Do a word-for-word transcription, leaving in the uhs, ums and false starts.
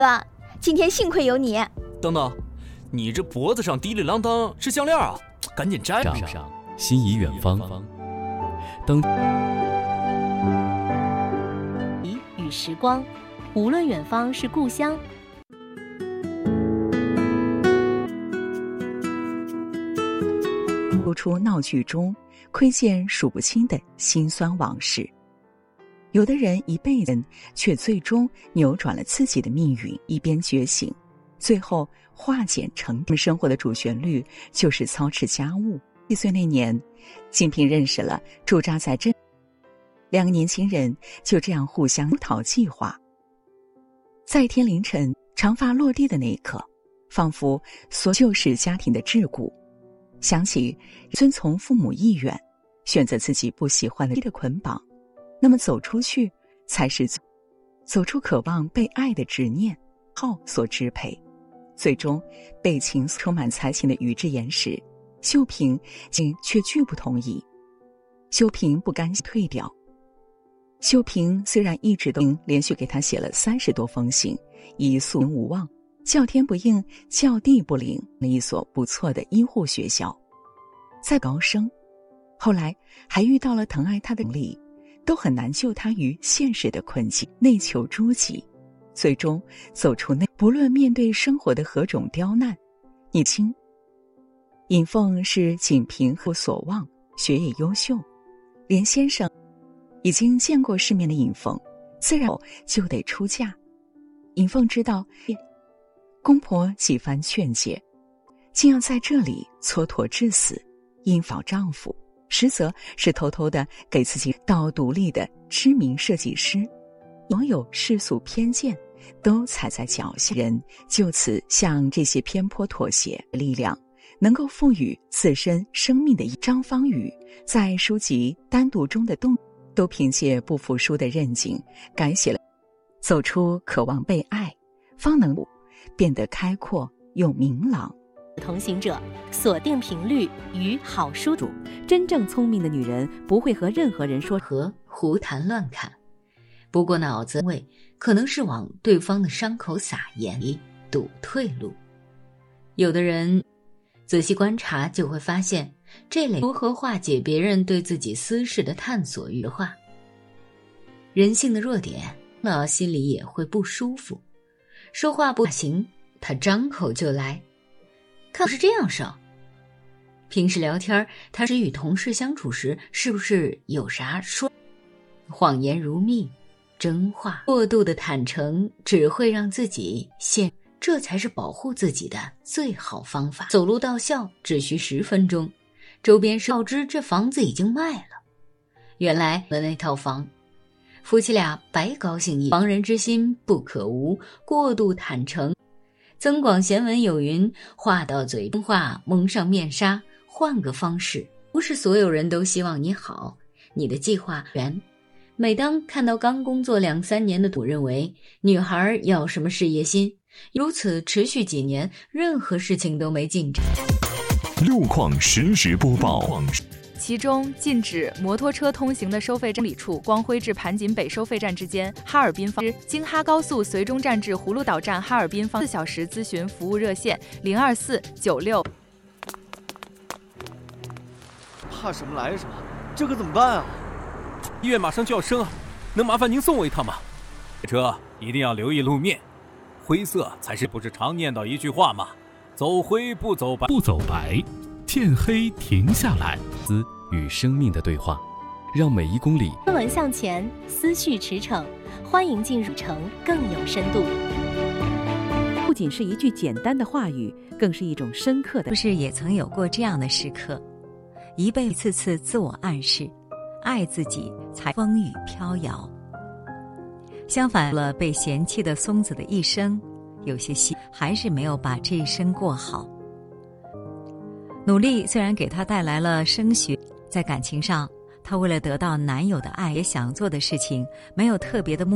爸，今天幸亏有你。 等等，你这脖子上滴里啷当是项链啊，赶紧摘上。 心仪远方，登与时光，无论远方是故乡。 播出闹剧中窥见数不清的辛酸往事。有的人一辈子却最终扭转了自己的命运，一边觉醒，最后化茧成他们生活的主旋律就是操持家务。七岁那年，金平认识了驻扎在镇，两个年轻人就这样互相讨计划。在一天凌晨，长发落地的那一刻，仿佛所旧式家庭的桎梏，想起遵从父母意愿，选择自己不喜欢的的捆绑，那么走出去才是走出渴望被爱的执念好所支配。最终被情充满才情的宇智言时，秀萍竟却拒不同意。秀萍不甘心退掉。秀萍虽然一直都连续给他写了三十多封信，以素无望，叫天不应叫地不灵了一所不错的医护学校，在高升，后来还遇到了疼爱他的力，都很难救他于现实的困境，内求诸己，最终走出内。不论面对生活的何种刁难，你亲。尹凤是锦屏和所望，学业优秀，连先生已经见过世面的尹凤，自然就得出嫁。尹凤知道公婆几番劝解，竟要在这里蹉跎至死，因找丈夫，实则是偷偷的给自己到独立的知名设计师。所有世俗偏见都踩在脚下，人就此向这些偏颇妥协的力量，能够赋予自身生命的张方宇在书籍单独中的动，都凭借不服输的韧劲改写了，走出渴望被爱，方能变得开阔又明朗。 同行者，锁定频率与好书主。 真正聪明的女人不会和任何人说和胡谈乱侃，不过脑子位可能是往对方的伤口撒盐，堵退路。有的人仔细观察就会发现，这类如何化解别人对自己私事的探索欲化，人性的弱点，那心里也会不舒服。说话不行，他张口就来。看是这样少。平时聊天，他是与同事相处时，是不是有啥说？谎言如蜜，真话过度的坦诚只会让自己陷，这才是保护自己的最好方法。走路到校只需十分钟，周边告知这房子已经卖了。原来的那套房，夫妻俩白高兴一，防人之心不可无，过度坦诚。增广贤文有云，话到嘴中话蒙上面纱，换个方式。不是所有人都希望你好，你的计划圆。每当看到刚工作两三年的主认为女孩要什么事业心，如此持续几年，任何事情都没进展。 路况实时播报。 其中禁止摩托车通行的收费站里处光辉至盘锦北收费站之间，哈尔滨方京哈高速随中站至葫芦岛站哈尔滨方四小时咨询服务热线零二四九六。 怕什么来什么，这可怎么办啊？ 医院马上就要生啊，能麻烦您送我一趟吗？开车一定要留意路面，灰色才是，不是常念叨一句话吗？走灰不走白， 不走白，天黑停下来，思与生命的对话，让每一公里车轮向前，思绪驰骋，欢迎进入城更有深度。 不仅是一句简单的话语，更是一种深刻的。 不是也曾有过这样的时刻，一辈次次自我暗示，爱自己才风雨飘摇。相反了被嫌弃的松子的一生，有些戏还是没有把这一生过好。努力虽然给她带来了升学，在感情上，她为了得到男友的爱，也想做的事情没有特别的目